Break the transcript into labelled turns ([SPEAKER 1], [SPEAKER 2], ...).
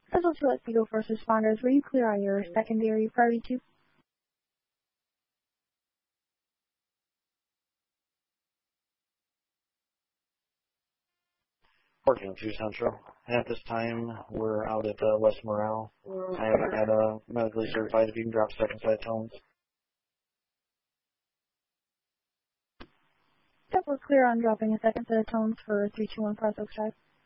[SPEAKER 1] Puzzle 2 at Eagle First Responders. Were you clear on your secondary priority 2?
[SPEAKER 2] Working 2 Central. At this time, we're out at West Morale. I haven't had a medically certified if you can drop second side tones.
[SPEAKER 1] Yep, we're clear on dropping a second set of tones for 321 Cross Oak Drive.